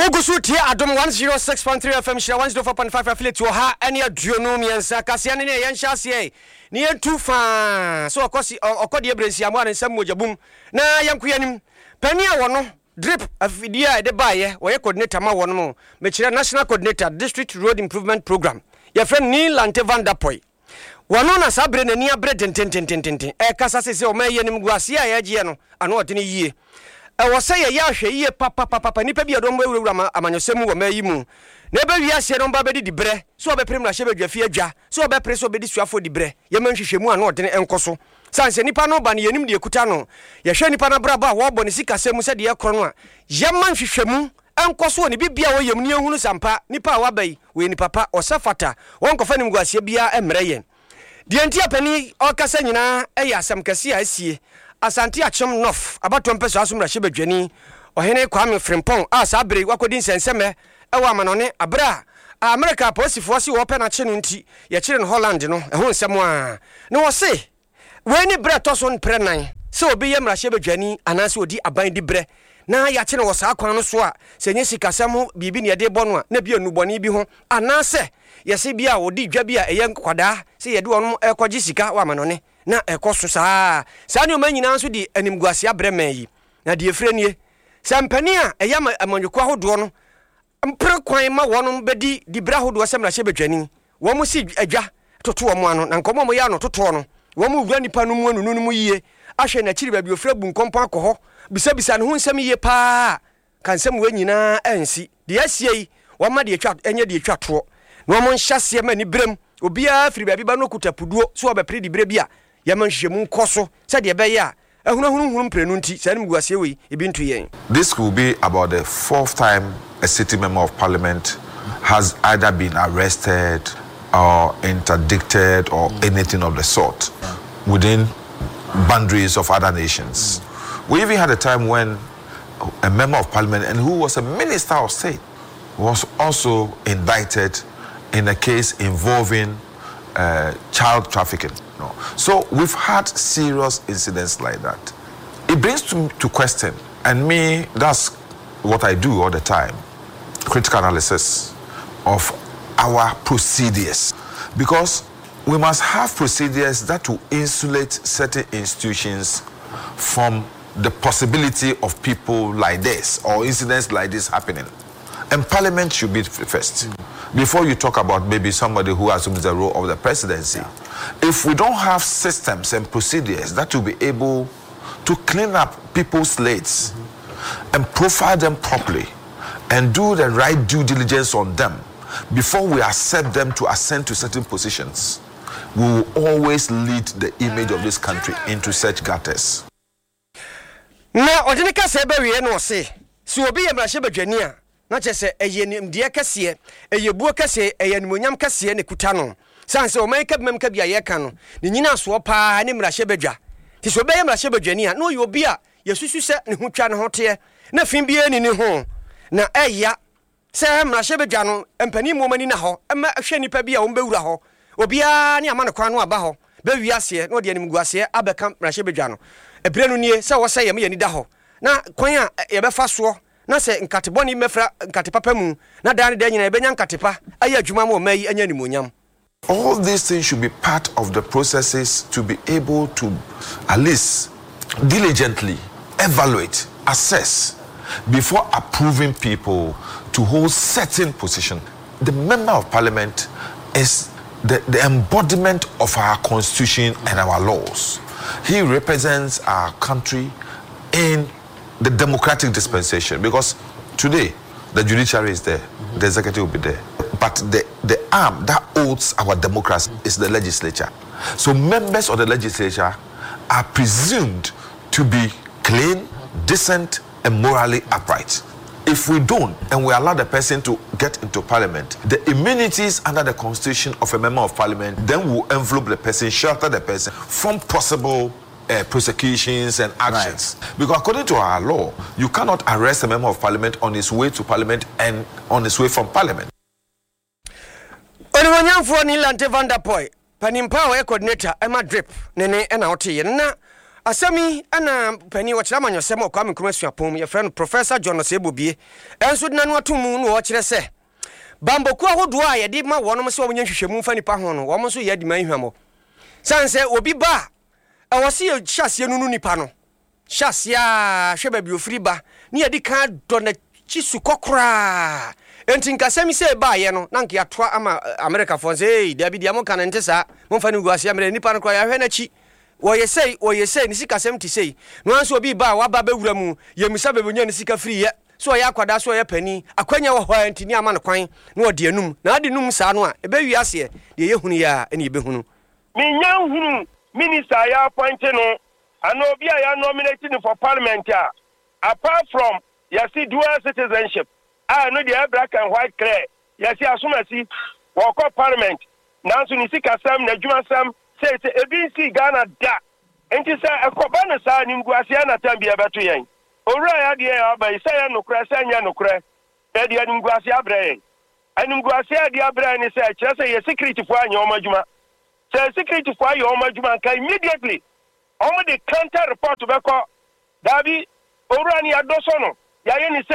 Wogusu tie Adom 106.3 FM shira 104.5 affiliate wo ha ene aduonu miensa kase ene ye nhyasie ne yentu fa so okodi ebrensia mo ansam mojabum na yankuyanim pani a wono drip afidia de baye wo ye coordinator ma wono mo me kire national coordinator district road improvement program ye friend ni Lante Van Der Poy wono na sabre nani abre tententententen kasa sese o ma yenim guase a yagie no ano odene yie I say a yahwe ye papa nipa bi adom ewura amanyosem wo mayi mu na be wi ase no ba be di bre so obepre mra hye badwafi adwa so obepre so be di suafo di bre ye manhwehwemu ano odene enkoso sanse nipa no ba ne yenim de ekuta no ye hwe nipa na braba wo bo ne sikasem se de ye kro no a ye manhwehwemu enkoso ne bibia wo yem ne ehunu sampa nipa wa bai we ni papa osafata won kofa nim guase bia emre yen de antia pani okasa nyina eya asam kase a asie Asante achom nof abatom peso asumra hye badwani ohene Kwame Frimpong a sabre wakodi nsenseme ewa manone abra America posifo si wo pe na che no nti ye kire no Holland no eho nsem a ne wo se we ni bre to so npre nan se obi ye mra hye badwani anase odi aban di bre na ya kire wo sa kwan no so a se nye sikasem bibi ne de bɔ no a na bi anubɔne bi ho anase ye se bia odi dwa bia eye kwada se ye de wono ekɔgye sika wa manone na ekoso saa ni o manyina nso di animguase abrema yi na de efre nie sampani a eya amanyoko ahodo no mpre kwan ma wono bedi di bra ahodo semra hye badwani wo mu si adwa toto wo mu ano na nkomo mo ya no toto no wo mu wura nipa no mu anu no mu yie ahwe na kiri ba bi ofre bu nkompo akɔhɔ bisa ne ho nsɛm yie paa kan sɛm we nyina ansi de asie yi wo ma de atwa enye de atwa to no mo nhyase ma ni brem obia firi ba bi ba no kutapuduo so obepre di bre bia yamanhwemu nkoso se de be ya ehunahunu mprenu nti se nim guase we ebintu yen. This will be about the fourth time a city member of parliament has either been arrested or interdicted or anything of the sort within boundaries of other nations. We even had a time when a member of parliament and who was a minister of state was also indicted in a case involving child trafficking. No. So we've had serious incidents like that. It brings to question, and me, that's what I do all the time, critical analysis of our procedures. Because we must have procedures that will insulate certain institutions from the possibility of people like this or incidents like this happening. And parliament should be first. Before you talk about maybe somebody who assumes the role of the presidency. If we don't have systems and procedures that will be able to clean up people's slates and profile them properly and do the right due diligence on them before we accept them to ascend to certain positions, we will always lead the image of this country into such gutters. Na odineka se be wie no se si obi ye mrahye badwani a na chese eyenim de kase eyebuo kase eyanimonyam kase ne kuta no sanse o manka bimam ka bia ye ka no ne nyina so pa ne mrahye badwa ti so be ye mrahye badwani a no ye obi a yesusu se ne ho twa ne ho te na fin bia ni ho na eya se mrahye badwa no empani mo mani na ho ema hwe nipa bia wo mbewura ho obi a ne amane kwan no aba ho be wiase no de anim guase abeka mrahye badwa no ebre no nie se wo se ye me ni da ho na kwan a ye be fa so na se nkateboni mefra nkatepapa mu na dan de nyina ebenya nkatepa ayi adwuma mo mayi anya nimonyam. All these things should be part of the processes to be able to at least diligently evaluate, assess before approving people to hold certain position. The member of parliament is the embodiment of our constitution and our laws. He represents our country in the democratic dispensation, because today the judiciary is there, the executive will be there, but the arm that holds our democracy is the legislature. So members of the legislature are presumed to be clean, decent, and morally upright. If we don't, and we allow the person to get into parliament, the immunities under the constitution of a member of parliament then will envelope the person, shelter the person from possible prosecutions and actions. Right. Because according to our law, you cannot arrest a member of parliament on his way to parliament and on his way from parliament. Onimanyamfo ni Lante Van Der Poy, panimpa wa coordinator Emma Drip, nene ena otiye na asemi ana pani wo kira manyosem o Kwame Nkrumah suapom ye friend Professor John Osebobie enso dina no atomu no wo kire se bamboku ahodo a ye di ma wonom se wo nya hwehwemu fa nipa ho no wo mo so ye di man hwamo sanse obi ba e wo se ye hyasie nunu nipa no hyasia hwe ba bi ofiri ba ne ye di ka do na chisu kokra enti nkasemi se ba ye no na nka atoa ama America for say David ya mo kan ntesa mo fa ni guase America nipa no kwa ya hwe na chi Oye say ni sika 70 say no anso obi ba wa ba bewura mu ye misa bebonya ni sika free ye so ya kwada so ye pani akwanya wo hwa ntini ama no kwan na ode anum na ade num sa no a ebe wi ase de ye hunu ya ene ebe hunu minya hunu minister ya appoint no ana obi a ya nominate for parliament apart from yasi dual citizenship no the black and white clear yasi asumasi wo ko parliament nanso ni sika sam na djuma sam say ABC Ghana da enti say ekoba no sa ni nguase na tambia beto yen owura ya de ya ba say no kra say nya no kra e de ni nguase abre ani nguase de abre ni say kire say security fo anya o madjuma say security fo anya o madjuma kan immediately omo the counter report be ko dabi owura ni adoso no yaye ni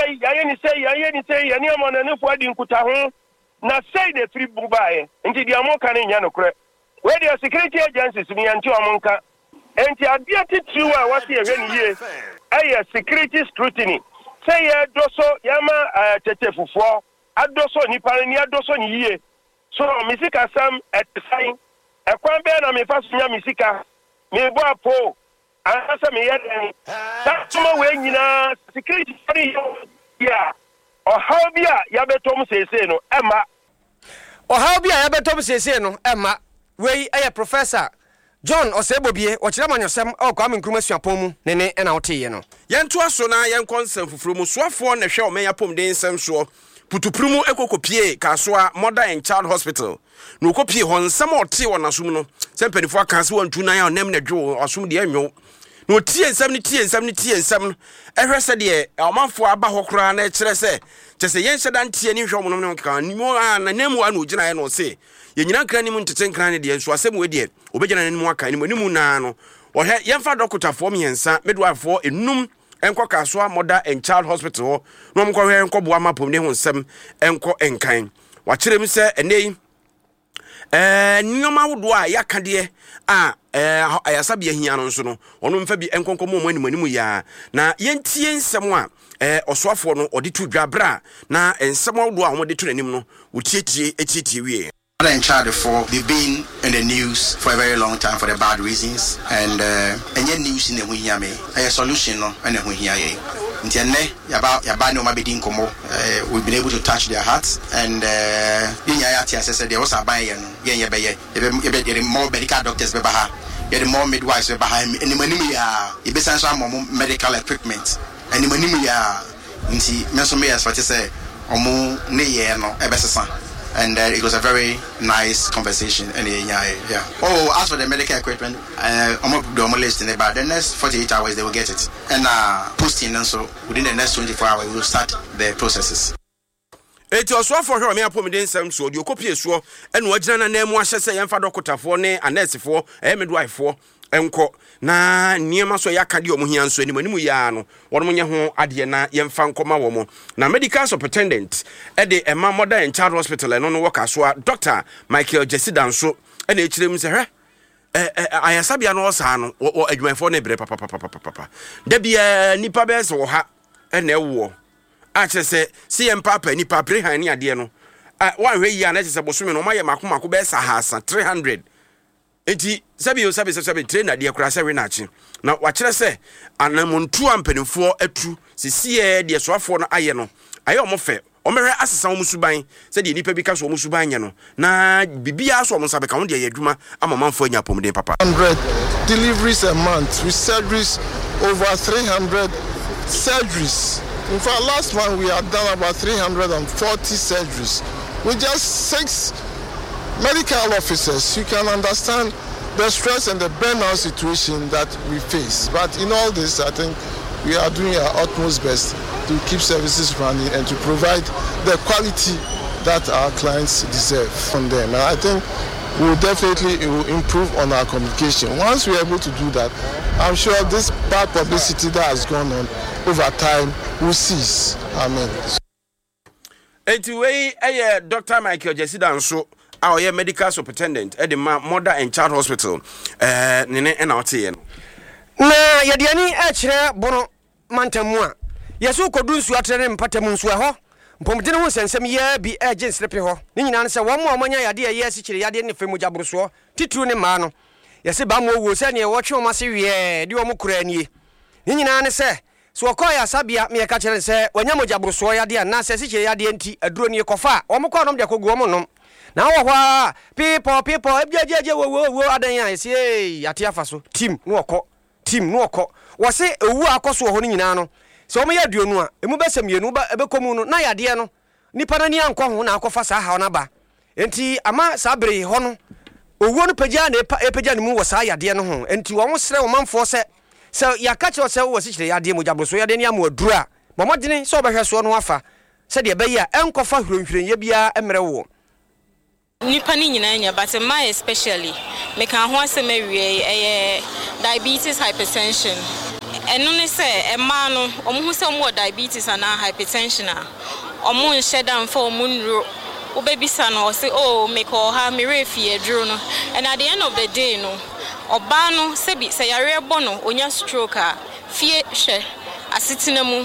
say yani amona ne fo adi nkuta ho na say the free bubae enti de amo kan nya no kra where the security agencies me anti omonka enti adia titru a wase ehwe ni ye eye security scrutiny say ye doso yama tete fufuo adoso ni pan ni adoso ni ye so misika sam etisai ekwan be na me fasunya misika me bo apo anasa me ye den tatuma we nyina security fari ya o how bia ya betom sese no ema o how bia ya betom sese no ema we Professor John Osebobie o kira manyosem o Kwame Nkrumah suapom mu ne na wote no yento aso na yen konsem fufuru mu soafo na hwe o men yapom den nsem so putuprumu ekokopie kasoa Mother and Child Hospital no okopie ho nsem ote wonasum no sempanifo aka se wantu nan ya onem na dwo asum de anwo no tie nsem ehwe se de amanfo aba hokora na kire se tese yen hyeda ntie ni hwe no kan ni mo na nemu anu gina ye no se yenyina nkra ni mu ntete nkra ne de nso asem we de obegyina ne mu aka ni mu na no ohye yemfa dokotafo miensa midwife enum enko kasoa Mother and Child Hospital no mko hwe enko boa mapom ne ho nsem enko enkan wa kirem se enei nyoma wodo a yakade a ayasabia hia no nso no ono mfa bi enkonko mo animu ya na yentie nsem a osoafo no odi tu dwabra na nsem wodo a ho de tu nanim no wotietie wie Mother and Child they've been in the news for a very long time for the bad reasons and any news in the hunyame a solution no and the hunyaye ntene yaba no mabedi nkomo we've been able to touch their hearts and yati said there was a buy ye more medical doctors be baha ye more midwives be baha any manimu ya ye be sense medical equipment any manimu ya nti menso me as what say omo ne ye no ebesesa. And it was a very nice conversation. And yeah. Oh, as for the medical equipment, I'm up to list in about the next 48 hours they will get it. And posting and so within the next 24 hours we will start the processes. It was so for her me apom den sam so de okopie so ene wagina na nemu ahye se yemfa dokotafo ne anesefo midwife enko na niema so yakade omo hia nso animu ya no wono nye ho ade na yemfa nkoma wo mo na medical superintendent de Emma Mother and Child Hospital no no work so Dr. Michael Jesidan so ene ekirem se hwe ayasabia no osa no adwumanfo ne bre papa da bia nipa be se wo ha ene wo a chese si empapa nipa bre han ni ade no wa hwe yi na chese bosome no maye makomako be sa hasa 300 enti sabi trainer de akura se we na chi na wa kire se anamuntu ampanifo atu sisie de soafo no aye no aye omofe omehwe asesa omusuban se de nipa bi ka so omusuban nye no na bibia so omusabe ka wo de yadwuma amamanfo anya pomden papa 100 deliveries a month with surgeries over 300 surgeries. In fact, last month we had done about 340 surgeries with just 6 medical officers. You can understand the stress and the burnout situation that we face. But in all this, I think we are doing our utmost best to keep services running and to provide the quality that our clients deserve from them. And I think we will definitely improve on our communication. Once we are able to do that, I'm sure this bad publicity that has gone on over time will cease. Amen. Anyway, Dr. Michael Jesida Nso, our medical superintendent at the Mother and Child Hospital, Nene and Outien. Na yadiani echere bono mantamua. Yesu kodun su atrene mpatemu nsu ho. Mpomdene ho sensem ye bi agent slepe ho. Ni nyina se wo mo amanya yade ye asikyire yade ne femu jabroso. Titru ne ma no. Yese ba mo wo se ne wo twe mo se wie de wo mo kura anie. Ni nyina ne se so okoya sabia me ka kire se wanya mo jabroso yade na se asikyire yade enti aduro ne kofa. Wo mo kwa nom de kogu wo mo nom. Na wo hwa people ebiajeje wo adan ya ese ate afaso team no okọ team no okọ wo se ewu akoso ho ni nyina no so mo ya duonu a emu besem yenu ba ebekomu no na yade no nipa na ni ankọ ho na akofa sa ha na ba enti ama sabre ho no owu no pagya na epagya ne mu wo sa yade no ho enti wo sere wo manfo se yaka che se wo sikire yade mo jabro so yade ne am aduru a momodene so obehwe so no afa se de be ya enkofa hurunhwuren ye bia emre wo nipa ni nyina nya but my especially me kan ho aseme wie diabetes hypertension eno ne se ema no omo se omo diabetes and hypertension a omo nhye dan fa omo nro obebisa no say oh me call ha me refi eduro no and at the end of the day no oba no se bi se yare bo no onya stroke a fie hwe asetena mu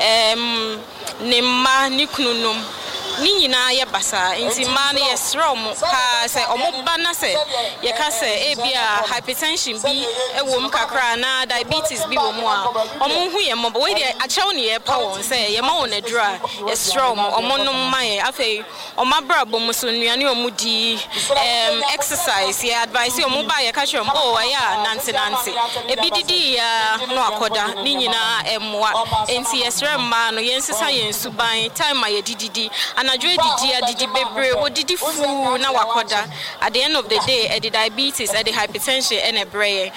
ne ma ni kununum ni nyina ye basa nti ma na ye srom ka se omo ba na se ye ka se ebia hypertension bi ewom kakra na diabetes bi wo mu a omo hu ye mo we de achew ne ye pa won se ye ma won adura ye srom omo no ma ye afei omo brabo mo so nuane omo di exercise ye advice omo ba ye ka chom oh ya nante ebi didi ya no akoda ni nyina emwa nti ye srem ma no ye nsesa ye nsuban time ma ye dididi anadwo didi bebre wo didi fu na wakoda at the end of the day the diabetes the hypertension and a brain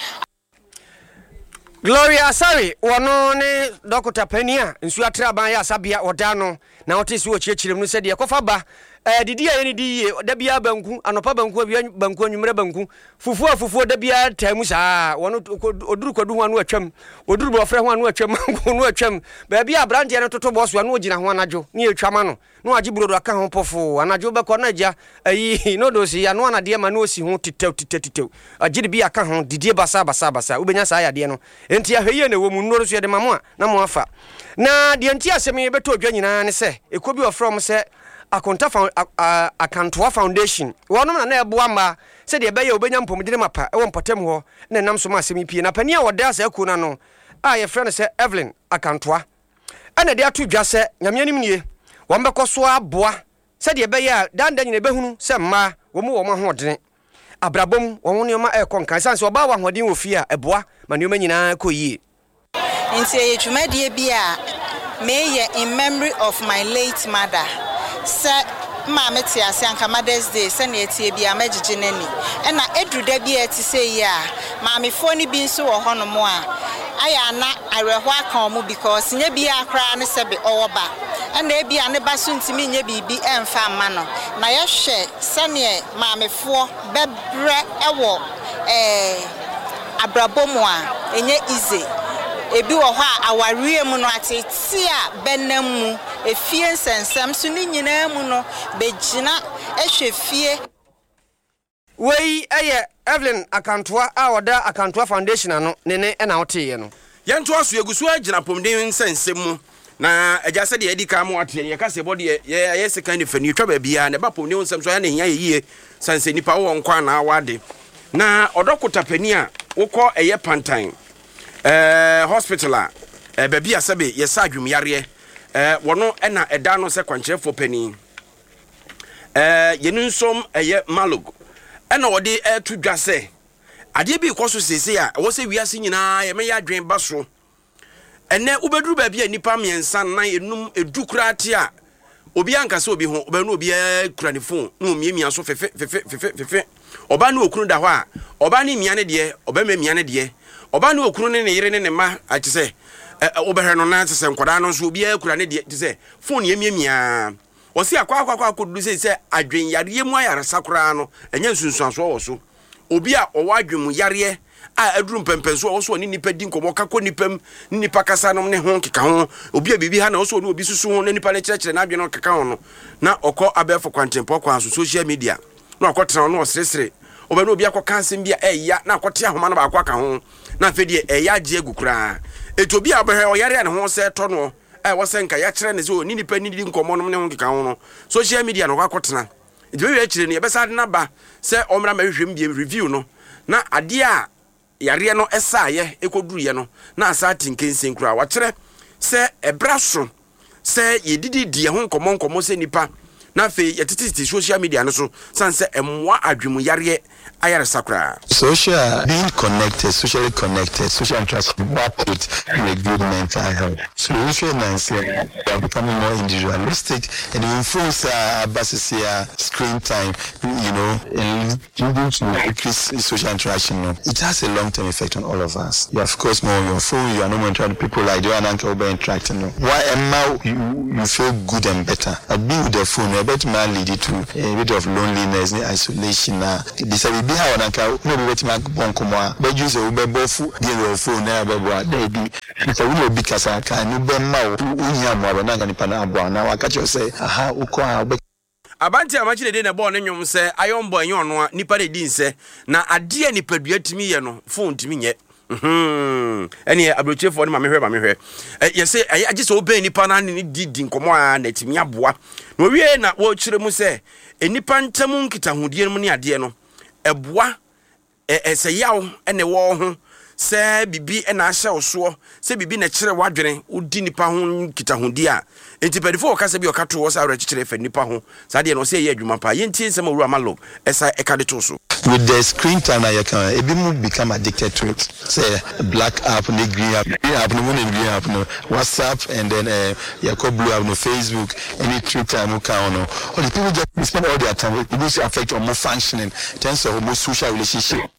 Gloria sorry wono ne Dr. Penia nsu atraban ya sabia odano na otisi wo chiechirem no se de kofa ba didi ya ni di da bia banku anopa banku banku anwumre banku fufu da bia tamu saa wono oduru kodu ho anu atwam oduru bo frɛ ho anu atwam no atwam ba bia brand no toto boss wa no gina ho anajo ni etwama no agi brodo aka ho pofo anajo be ko na gya ayi no do si ya no anade ma no si ho titew agide bia aka ho didi basa ubenya saa ya de no enti ahweye na wo mu no so ye de mamo a na mo afa na de enti asemi beto odwa nyina ne se ekobi of from se Akantoa Foundation wonom na ebo ama se de be ye obenya mpomdine mapa e wo mpatem ho na nam so ma asemi pie na pani a wode asa aku na no a ye frɛ no se Evelyn Akantoa ana de atu dwa se nyame anim nie wo mbekɔso aboa se de be ye danda nyina behunu se mma wo mu wo ma hodene abrabom wo ne ma e konkan sanse oba wa hoden wo fie a eboa ma ne ma nyina koyie nti ye dwumadie bi a me ye in memory of my late mother se mama ti ase anka Mother's Day se na etie bia magige nani e na edru da bia ti se ya mama fo ni bi nso wo hono mo a aya na areho aka omo because nya bia akra ne se be owoba e na bia ne ba so ntimi nya bibi emfa ma no na ye hwe se ne mama fo bebre ewo abrabomo a enye easy ebi wo ho a awarie mu no atete a benamu efie nsensem so ni nyina mu no begina ehwe fie wei eye Evelyn Akantoa a oda Akantoa Foundation ano ne na wote no yento aso egusu agina pomden nsensem mu na agya se de edika mu ate ye ka se body ye second ni fani twa ba bia ne ba pomden nsem so ya na hia ye sanse nipa wo nkwa na awade na odokota pani a wokọ eye pantan hospital baby asabe yesa adwum yare wono na eda no se kwankyerefo pani yenu nsom eye malog na wode to dwase ade bi koso sese a wo se wiase nyina ye me ya adwen baso ene ubeduru baby nipa miensa na enum edukurate a obi anka se obi ho obanu obi kura ne phone no miemia so fefe oba na okunu da ho a oba ne miane de oba ma miane de oba ne okunu ne yire ne ma ati se obehre no na se nkwada no so obi akura ne de ti se phone ye miemia osi akwa kodu say adwen yare mu ayare sakura no enye nsunsuaso wo so obi a owa adwemu yare a aduru mpempenso wo so ni nipa di nkomo kako nipam ni nipa kasa no ne ho keka ho obi a bibi ha na wo so no obi susu ho na nipa le kyerɛkyerɛ na adwen no keka ho no na okɔ abɛfo kwantempo kwa so social media na akɔtena no osresre obɛno obi akɔ kansem bia ɛya na akɔte ahoma no ba akɔ aka ho na afedie ɛya agye agukura etobi a bɛhɛ ɔyare ne ho sɛ tɔ no wo sɛ nka ya kyerɛ ne sɛ ni nipa ni di nkomo no ne ho keka ho no social media no akɔtena etibe kyerɛ ne yɛbɛsa de na ba sɛ ɔmra ma hwehwem bia review no na ade a yare no ɛsaaye ekoduru no na asa tinkensen kura wa kyerɛ sɛ ɛbra so sɛ yedidi die ho nkomo sɛ nipa na fe yetiti social media no so sanse emwa adwemu yare ayare sakra social being connected, socially connected, social interaction with a good mental health. So we are becoming more individualistic and the influence screen time, and leading to increased social interaction. It has a long-term effect on all of us. You of course more on your phone, you are no more interacting with people like you and Uncle Obe interacting. Why now you feel good and better? I be with the phone. I bet man lead it to a bit of loneliness, isolation. This will be how no be my bonkomo. But use a bofu the phone na bebo dey be. So we will be kasa kan no be ma unya mo na ngani pana abo na wa catch you say aha uko a Abanti amachire de na ball ne nwom se ayon boy nyon no nipa de din se na ade a nipa dua timi ye no phone timi nye ene abrochefo ne ma mehwe ye se age se oben nipa na ne di nkomo a na timi aboa na owie na wo kire mu se enipa ntamu nkitahudie mu ne ade no eboa se yaw ene wo ho se bibi na ahye oso se bibi na kire wadwene udi nipa ho nkitahudie a enti pedifo ka se bi okato wo sa rekire fa nipa ho sa de no se ye adwuma pa yenti nsem owura malo esa ekade to so. With the screen time you can ebi become addicted to it. Say black app, green app, no WhatsApp, and then you call blue app, no Facebook, any Twitter, no count. All the people just spend all their time. It will affect your more functioning in terms of more social relationship.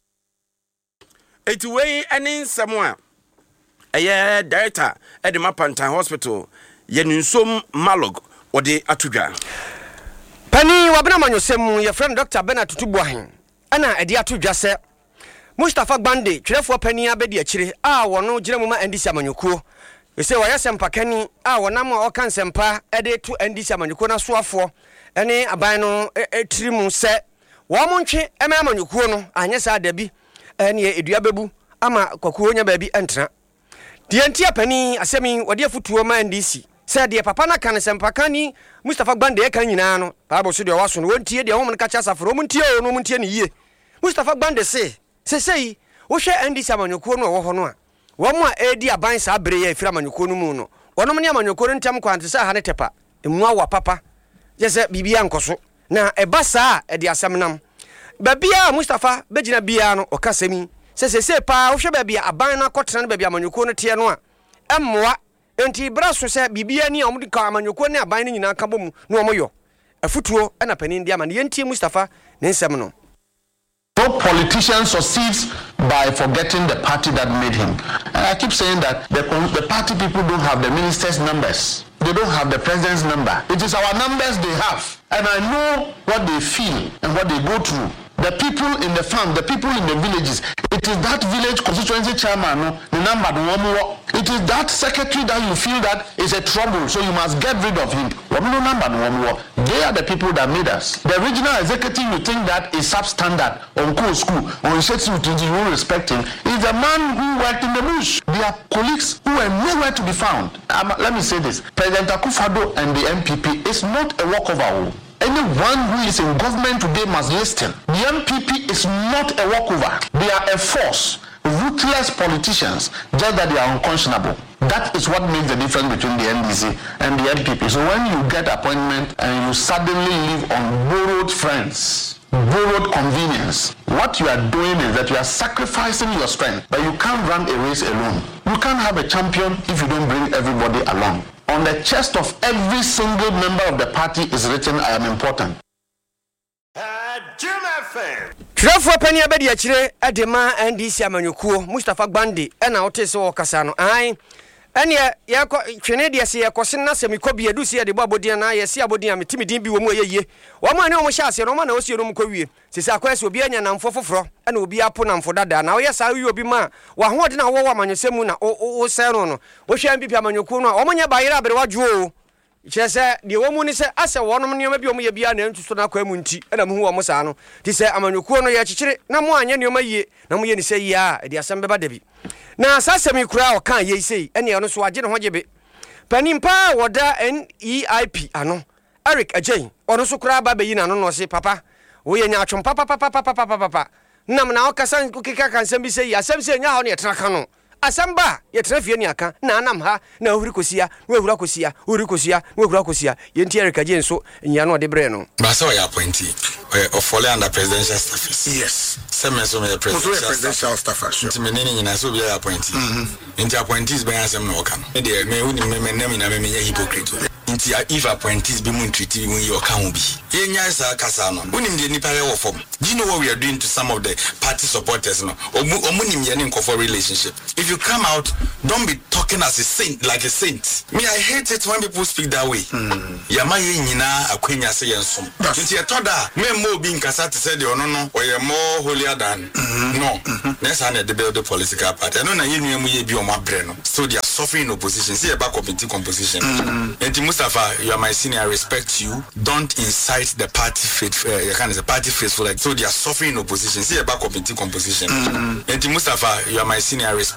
It's way any someone. A director at the Mapantan Hospital, Yenunsom Malog, or the Atuga. Penny Wabana Semu, your friend Dr. Bernard Tutubuahin. Ana edi atu dwase Mustafa Gbande twerefo pani abedi akire a wono giremuma ndisi amanyukuo we say waya sempa kani a wonam a okan sempa ede to ndisi amanyukuo na soafo ene aban no etirimu se wo montwe ema amanyukuo no anye sa dabi ene edua bebu ama kwakuo nya baabi entena die ntia pani asemi wode afutuo ma ndisi se de papa na kan sempa kani Mustafa Gbande kan nyina no paabo so de waso no wontie de wo ka cha safro montie o no montie ne yie Mustafa Gbande sei wo hwe ndisi amanyukuo no wo ho no a wo mo a edi aban sa bere ya efira amanyukuo no mu no wono ne amanyukuo no ntam kwante sa ha ne tepa emu awa papa je se bibia nkoso na eba sa e de asemnam babia Mustafa begina bia no okasemi se pa wo hwe babia aban na kotena babia amanyukuo no te no a emmoa enti braso se bibia ni omudi ka amanyukuo ne aban ni nyina ka bom no omoyo afutuo na panin dia ma ne yenti Mustafa ne nsem no. No politician succeeds by forgetting the party that made him. And I keep saying that the party people don't have the minister's numbers. They don't have the president's number. It is our numbers they have. And I know what they feel and what they go through. The people in the farm, the people in the villages, it is that village constituency chairman, the number one. It is that secretary that you feel that is a trouble, so you must get rid of him. They are the people that made us. The regional executive you think that is substandard, on school, or you respect him, is a man who worked in the bush. They are colleagues who are nowhere to be found. Let me say this, President Akufo-Addo and the MPP is not a walkover. Anyone who is in government today must listen. The MPP is not a walkover. They are a force, ruthless politicians, just that they are unconscionable. That is what makes the difference between the NDC and the MPP. So when you get appointment and you suddenly live on borrowed friends, borrowed convenience, what you are doing is that you are sacrificing your strength. But you can't run a race alone. You can't have a champion if you don't bring everybody along. On the chest of every single member of the party is written, I am important. Trafo pani abedi akire edema ndisi amanyukuo Mustafa Gbande na otese wo kasa no ai ene ye ko twene de se ye ko sen na se mi ko bia du se ye de bo abodin na ye se abodin ametimi din bi wo mu ye wo ma ne wo hya ase no ma na osie no mu ko wie se se akwese obi anya namfo foforo ene obi apo namfo dada na wo ye sa wi obi ma wa ho de na wo wa manyosemu na o se no wo hwa mbi pia manyoku no wo nya bayira abere wadwo chese de wo mu ni se ase wonom ne bi o mu ye bia na ntuso na kwa mu nti ena mu hu wo mo sa no ti se amanyoku no ye chichire na mo anya ne o ma yie na mo ye ni se yi a de asem beba dabi na sasemi kura o kan ye sei ene ono so age ne ho gebe panimpa woda NEIP ano Eric Ajain ono so kura ba beyi na no no se papa wo ye nya atwom papa nam na o kasa kika kan sem bi sei asem sei nya ho ne tra ka no asamba ye tra fie ni aka na anam ha na ohuri kosia we ohura kosia ohuri kosia we ohura kosia ye nti Eric Ajain so nya no de bre no ba so ya appointee of fall under presidential staff. Yes. Some so me presidential staff. Nti me nini na so be appointee. Nti appointees be asem no kan. Me de me uni me name na me hypocrite. Nti if appointees be mun treat you when you can be. Ye nya sa kasa no. Uni de nipa re wo form. Do you know what we are doing to some of the party supporters no? Omunim ye nkofo relationship. If you come out, don't be talking as a saint like a saint. Me I hate it when people speak that way. Yama ye nyina akwenya se yensom. Nti e toda me mo bi nkasa te say de ono no oye more holier than no. Next hand the build the political party. No na ye nua mu ye bi o ma bre no. So they are suffering opposition. See about committee composition. And Mustafa, you are my senior, I respect you. Don't incite the party faithful. You can say party faithful. Like so they are suffering opposition. See about committee composition. And Mustafa, you are my senior, I respect